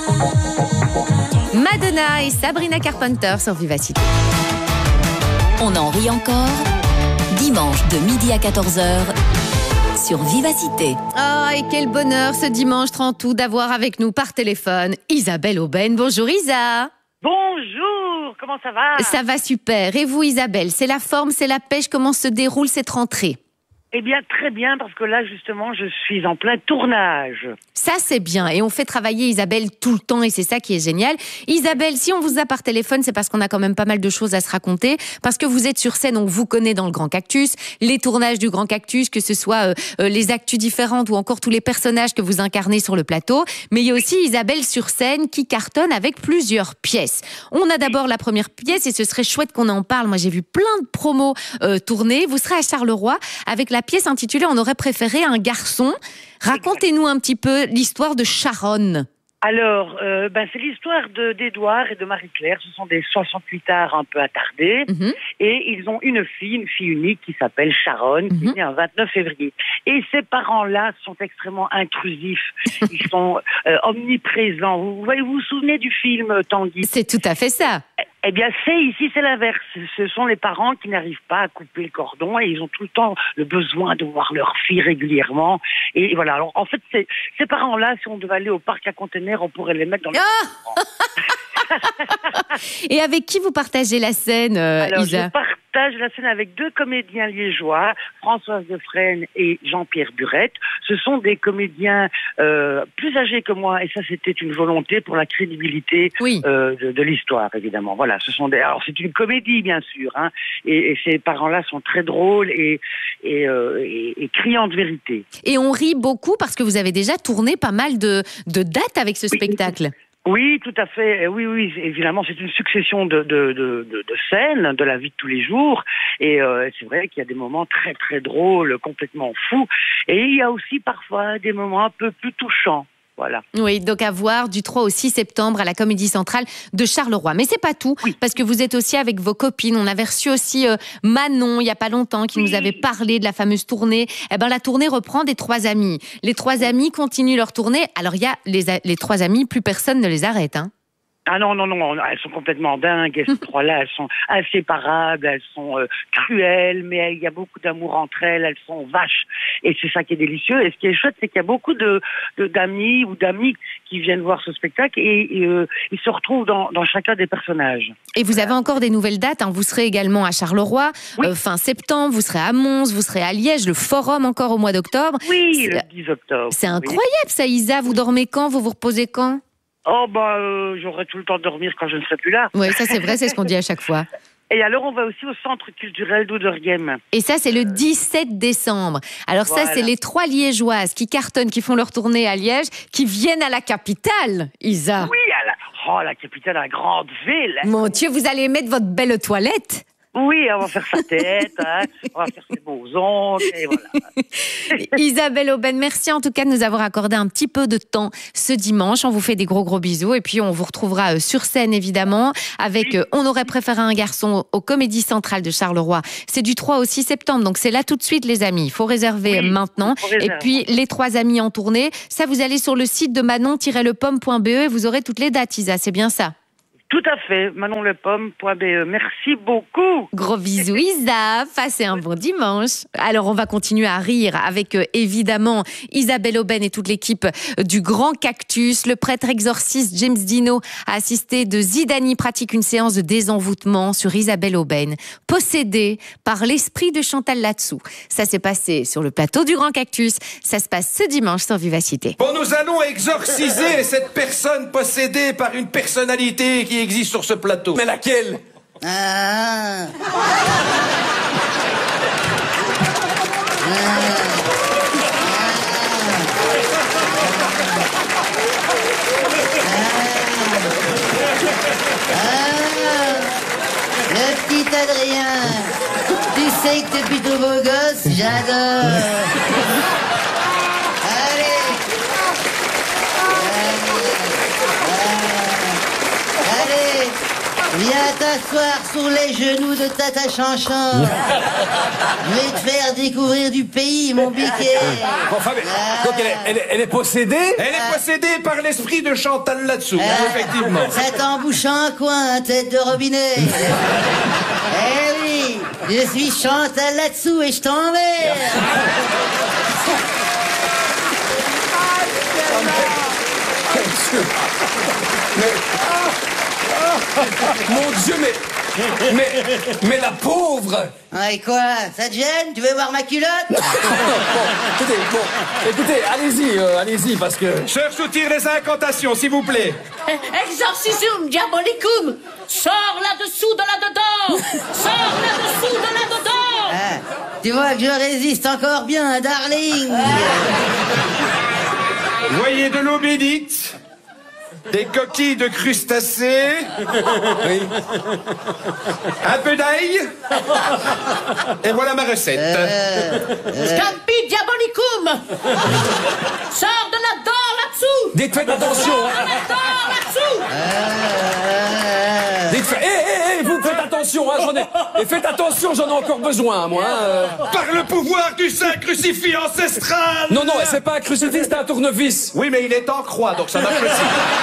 Madonna et Sabrina Carpenter sur Vivacité. On en rit encore. Dimanche de midi à 14h sur Vivacité. Oh, et quel bonheur ce dimanche 30 août d'avoir avec nous par téléphone Isabelle Aubène. Bonjour Isa. Bonjour, comment ça va? Ça va super. Et vous Isabelle, c'est la forme, c'est la pêche, comment se déroule cette rentrée? Eh bien, très bien, parce que là, justement, je suis en plein tournage. Ça, c'est bien. Et on fait travailler Isabelle tout le temps et c'est ça qui est génial. Isabelle, si on vous a par téléphone, c'est parce qu'on a quand même pas mal de choses à se raconter. Parce que vous êtes sur scène, on vous connaît dans le Grand Cactus, les tournages du Grand Cactus, que ce soit les actus différentes ou encore tous les personnages que vous incarnez sur le plateau. Mais il y a aussi Isabelle sur scène qui cartonne avec plusieurs pièces. On a d'abord la première pièce et ce serait chouette qu'on en parle. Moi, j'ai vu plein de promos tourner. Vous serez à Charleroi avec la pièce intitulée « On aurait préféré un garçon ». Racontez-nous un petit peu l'histoire de Sharon. Alors, c'est l'histoire d'Édouard et de Marie-Claire. Ce sont des 68ards un peu attardés. Et ils ont une fille unique qui s'appelle Sharon, qui est née un 29 février. Et ces parents-là sont extrêmement intrusifs. Ils sont omniprésents. Vous vous souvenez du film Tanguy? C'est tout à fait ça. Eh bien, c'est l'inverse. Ce sont les parents qui n'arrivent pas à couper le cordon et ils ont tout le temps le besoin de voir leur fille régulièrement. Et voilà. Alors, en fait, ces parents-là, si on devait aller au parc à conteneurs, on pourrait les mettre dans le... Et avec qui vous partagez la scène, Alors, Isa? je partage la scène avec deux comédiens liégeois, Françoise Defresne et Jean-Pierre Burette. Ce sont des comédiens plus âgés que moi, et ça, c'était une volonté pour la crédibilité de l'histoire, évidemment. Voilà, alors, c'est une comédie, bien sûr, hein, et ces parents-là sont très drôles et criants de vérité. Et on rit beaucoup parce que vous avez déjà tourné pas mal de dates avec ce spectacle. Oui, tout à fait. Oui, évidemment, c'est une succession de scènes de la vie de tous les jours. Et c'est vrai qu'il y a des moments très, très drôles, complètement fous. Et il y a aussi parfois des moments un peu plus touchants. Voilà. Oui, donc à voir du 3 au 6 septembre à la Comédie Centrale de Charleroi. Mais c'est pas tout, parce que vous êtes aussi avec vos copines. On avait reçu aussi Manon, il y a pas longtemps, qui nous avait parlé de la fameuse tournée. Eh ben, la tournée reprend des 3 amis. Les 3 amis continuent leur tournée. Alors, il y a les 3 amis, plus personne ne les arrête, hein. Ah non, elles sont complètement dingues, ces 3-là, elles sont inséparables, elles sont cruelles, mais il y a beaucoup d'amour entre elles sont vaches, et c'est ça qui est délicieux. Et ce qui est chouette, c'est qu'il y a beaucoup d'amis ou d'amis qui viennent voir ce spectacle, et ils se retrouvent dans chacun des personnages. Et vous avez encore des nouvelles dates, hein. Vous serez également à Charleroi, fin septembre, vous serez à Mons, vous serez à Liège, le Forum encore au mois d'octobre. Oui, le 10 octobre. C'est incroyable ça, Isa, vous dormez quand, vous vous reposez quand? Oh, j'aurai tout le temps de dormir quand je ne serai plus là. Oui, ça c'est vrai, c'est ce qu'on dit à chaque fois. Et alors, on va aussi au Centre culturel d'Ouderghem. Et ça, c'est le 17 décembre. Alors ça, c'est les 3 Liégeoises qui cartonnent, qui font leur tournée à Liège, qui viennent à la capitale, Isa. Oui, la capitale, la grande ville. Mon Dieu, vous allez mettre votre belle toilette. Oui, on va faire sa tête, hein, on va faire ses beaux ongles, et voilà. Isabelle Aubène, merci en tout cas de nous avoir accordé un petit peu de temps ce dimanche. On vous fait des gros bisous et puis on vous retrouvera sur scène évidemment avec On aurait préféré un garçon au Comédie Centrale de Charleroi. C'est du 3 au 6 septembre, donc c'est là tout de suite les amis. Il faut réserver maintenant. Et puis les 3 amis en tournée, ça vous allez sur le site de manon-lepomme.be et vous aurez toutes les dates, Isa, c'est bien ça? Tout à fait, manonlepomme.be. Merci beaucoup. Gros bisous Isa, passez un bon dimanche. Alors on va continuer à rire avec évidemment Isabelle Aubène et toute l'équipe du Grand Cactus. Le prêtre exorciste James Dino a assisté de Zidani pratique une séance de désenvoûtement sur Isabelle Aubène, possédée par l'esprit de Chantal Latsou. Ça s'est passé sur le plateau du Grand Cactus. Ça se passe ce dimanche sur Vivacité. Bon, nous allons exorciser cette personne possédée par une personnalité qui existe sur ce plateau. Mais laquelle? Le petit Adrien, tu sais que t'es plutôt beau gosse, j'adore. Allez, Viens t'asseoir sur les genoux de Tata Chanchan. Je vais te faire découvrir du pays, mon biquet. Enfin, mais, donc elle est possédée? Elle est possédée par l'esprit de Chantal là-dessous, effectivement. Ça t'embouche un coin, tête de robinet. Eh oui, je suis Chantal là-dessous et je t'emmerde. Mon Dieu, mais la pauvre! Et quoi, ça te gêne? Tu veux voir ma culotte? Écoutez, allez-y, parce que... Cher soutire les incantations, s'il vous plaît. Exorcisum diabolicum. Sors là-dessous de là-dedans. Sors là-dessous de là-dedans. Ah, tu vois que je résiste encore bien, darling. Voyez de l'eau bénite, des coquilles de crustacés, oui. Un peu d'ail, et voilà ma recette. Scampi diabolicum. Sors de là-dedans, là-dessous. Dites, faites attention. Là-dedans, là-dessous. Dites, vous faites attention, hein, et faites attention, j'en ai encore besoin, moi. Par le pouvoir du Saint Crucifix ancestral. Non, c'est pas un crucifix, c'est un tournevis. Oui, mais il est en croix, donc ça marche aussi.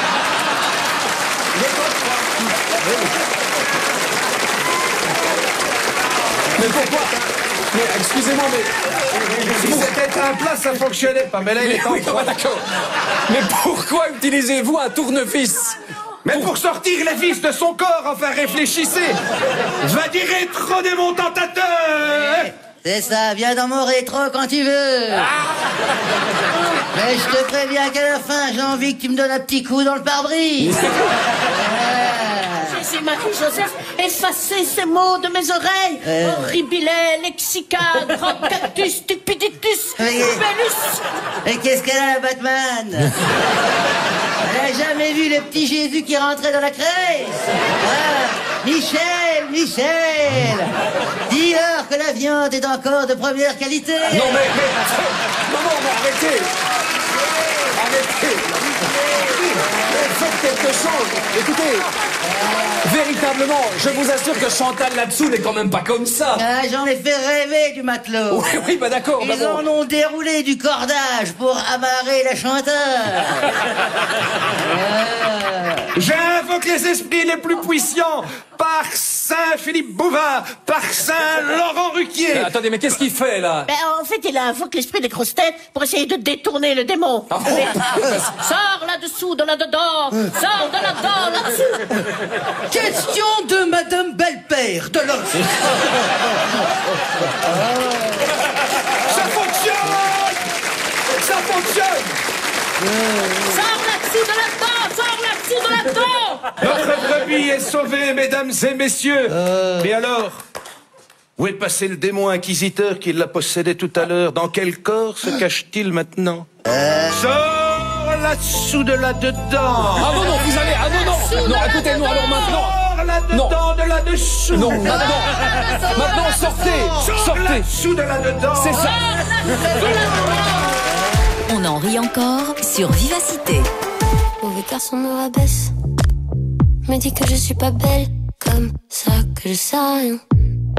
Mais pourquoi? Mais excusez-moi, mais... Si c'était un plat, ça fonctionnait pas, mais là, il est en croix. D'accord. Mais pourquoi utilisez-vous un tournevis? Mais pour sortir les vis de son corps, enfin réfléchissez. Va dire rétro de mon tentateur. C'est ça, viens dans mon rétro quand tu veux. Mais je te préviens qu'à la fin, j'ai envie que tu me donnes un petit coup dans le pare-brise. Jésus-Marie-Joseph, effacez ces mots de mes oreilles. Horribile, lexica, grand cactus, stupiditus, bellus. Et qu'est-ce qu'elle a, la Batman? Elle a jamais vu le petit Jésus qui rentrait dans la crèche? Michel, dis-leur que la viande est encore de première qualité. Non, mais arrêtez. Faites quelque chose. Écoutez, véritablement, je vous assure que Chantal là-dessous n'est quand même pas comme ça. J'en ai fait rêver du matelot. Oui, bah d'accord. Ils en ont déroulé du cordage pour amarrer la Chantal. J'invoque les esprits les plus puissants par Saint-Philippe Bouvard, par Saint-Laurent Ruquier. Attendez, mais qu'est-ce qu'il fait, là? En fait, il invoque l'esprit des grosses têtes pour essayer de détourner le démon. Sors là-dessous, de là-dedans. Sors de là-dedans, là-dessous. Question de Madame Belle-Père de l'Os. Ça fonctionne. Sors là-dessous, de là-dedans. Sors là-dessous, de là-dedans. Notre brebis est sauvée, mesdames et messieurs. Mais alors, où est passé le démon inquisiteur qui l'a possédé tout à l'heure? Dans quel corps se cache-t-il maintenant? Sors là-dessous de là-dedans. Ah non, vous allez... Non, écoutez-nous alors maintenant. Sors là-dedans, de là-dessous. Non, maintenant, sortez. Sortez. Là-dessous de là-dedans. C'est ça. On en rit encore sur Vivacité. Mauvais garçon me rabaisse, me dit que je suis pas belle, comme ça que je sais rien.